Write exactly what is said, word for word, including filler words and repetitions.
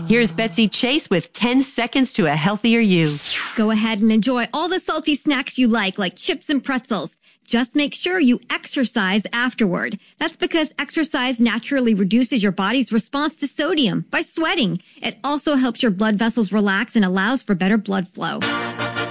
Here's Betsy Chase with ten seconds to a healthier you. Go ahead and enjoy all the salty snacks you like, like chips and pretzels. Just make sure you exercise afterward. That's because exercise naturally reduces your body's response to sodium by sweating. It also helps your blood vessels relax and allows for better blood flow.